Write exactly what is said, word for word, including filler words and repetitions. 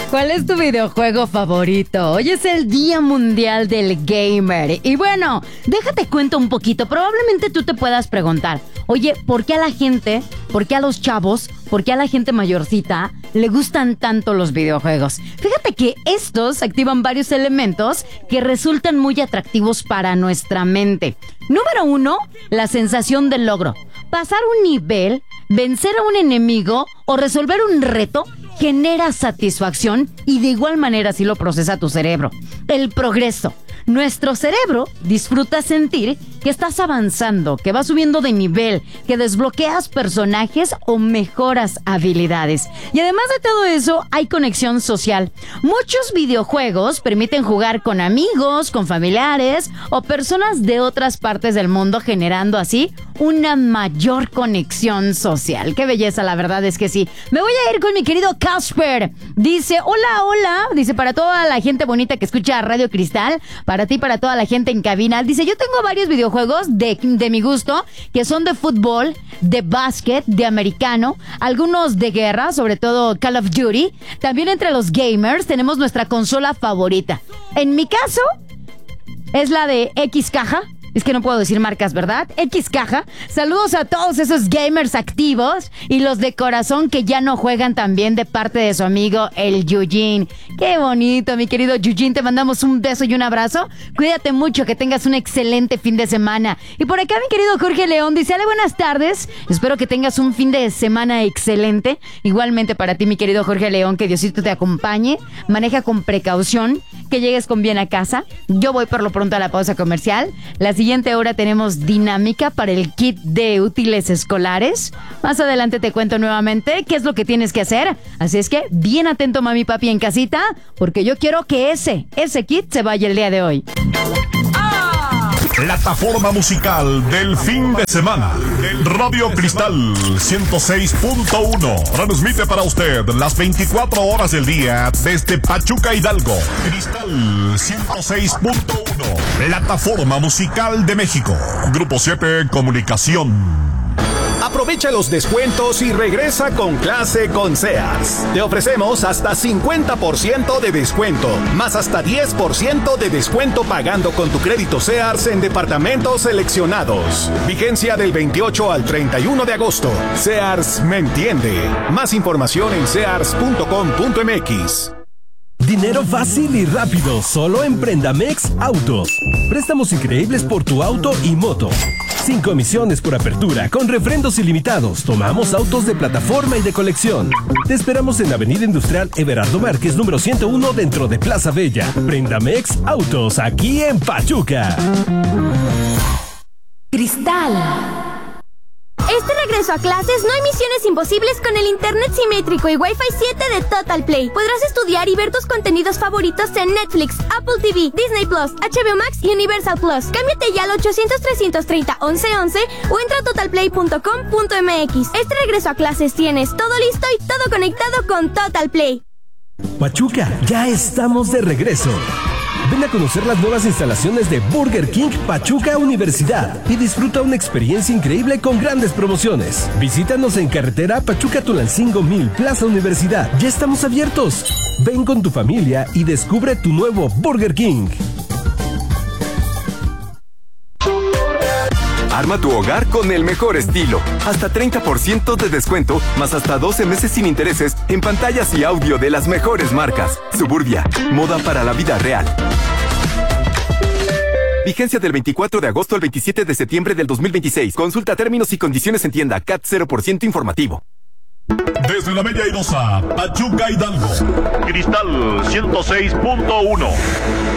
¿Cuál es tu videojuego favorito? Hoy es el Día Mundial del Gamer. Y bueno, déjate cuento un poquito. Probablemente tú te puedas preguntar, oye, ¿por qué a la gente, por qué a los chavos, por qué a la gente mayorcita le gustan tanto los videojuegos? Fíjate que estos activan varios elementos que resultan muy atractivos para nuestra mente. Número uno, la sensación del logro. Pasar un nivel, vencer a un enemigo o resolver un reto genera satisfacción y de igual manera así lo procesa tu cerebro. El progreso. Nuestro cerebro disfruta sentir que estás avanzando, que vas subiendo de nivel, que desbloqueas personajes o mejoras habilidades. Y además de todo eso, hay conexión social. Muchos videojuegos permiten jugar con amigos, con familiares o personas de otras partes del mundo, generando así una mayor conexión social. Qué belleza, la verdad es que sí. Me voy a ir con mi querido Casper. Dice, hola, hola. Dice, para toda la gente bonita que escucha Radio Cristal, para ti, para toda la gente en cabina. Dice, yo tengo varios videojuegos de, de mi gusto, que son de fútbol, de básquet, de americano, algunos de guerra, sobre todo Call of Duty. También entre los gamers tenemos nuestra consola favorita. En mi caso, es la de X Caja. Es que no puedo decir marcas, ¿verdad? X Caja. Saludos a todos esos gamers activos y los de corazón que ya no juegan también, de parte de su amigo el Yujin. Qué bonito, mi querido Yujin. Te mandamos un beso y un abrazo. Cuídate mucho, que tengas un excelente fin de semana. Y por acá mi querido Jorge León dice, ale, buenas tardes. Espero que tengas un fin de semana excelente. Igualmente para ti, mi querido Jorge León, que Diosito te acompañe. Maneja con precaución, que llegues con bien a casa. Yo voy por lo pronto a la pausa comercial. Las siguiente hora tenemos dinámica para el kit de útiles escolares. Más adelante te cuento nuevamente qué es lo que tienes que hacer. Así es que bien atento, mami, papi, en casita, porque yo quiero que ese, ese kit se vaya el día de hoy. Plataforma musical del fin de semana. Radio Cristal ciento seis punto uno transmite para usted las veinticuatro horas del día desde Pachuca, Hidalgo. Cristal ciento seis punto uno, Plataforma musical de México. Grupo siete Comunicación. Aprovecha los descuentos y regresa con clase con Sears. Te ofrecemos hasta cincuenta por ciento de descuento, más hasta diez por ciento de descuento pagando con tu crédito Sears en departamentos seleccionados. Vigencia del veintiocho al treinta y uno de agosto. Sears me entiende. Más información en sears punto com punto m x. Dinero fácil y rápido, solo en Prendamex Autos. Préstamos increíbles por tu auto y moto. Sin comisiones por apertura, con refrendos ilimitados. Tomamos autos de plataforma y de colección. Te esperamos en Avenida Industrial Everardo Márquez, número ciento uno, dentro de Plaza Bella. Prendamex Autos, aquí en Pachuca. Cristal. Este regreso a clases no hay misiones imposibles con el internet simétrico y Wi-Fi siete de Total Play. Podrás estudiar y ver tus contenidos favoritos en Netflix, Apple T V, Disney Plus, H B O Max y Universal Plus. Cámbiate ya al ochocientos, trescientos treinta, once once o entra a total play punto com punto m x. Este regreso a clases tienes todo listo y todo conectado con Total Play. Pachuca, ya estamos de regreso. Ven a conocer las nuevas instalaciones de Burger King Pachuca Universidad y disfruta una experiencia increíble con grandes promociones. Visítanos en carretera Pachuca-Tulancingo mil, Plaza Universidad. Ya estamos abiertos. Ven con tu familia y descubre tu nuevo Burger King. Arma tu hogar con el mejor estilo. Hasta treinta por ciento de descuento, más hasta doce meses sin intereses en pantallas y audio de las mejores marcas. Suburbia, moda para la vida real. Vigencia del veinticuatro de agosto al veintisiete de septiembre del dos mil veintiséis. Consulta términos y condiciones en tienda. C A T cero por ciento informativo. Desde la Bella Airosa, Pachuca, Hidalgo. Cristal ciento seis punto uno.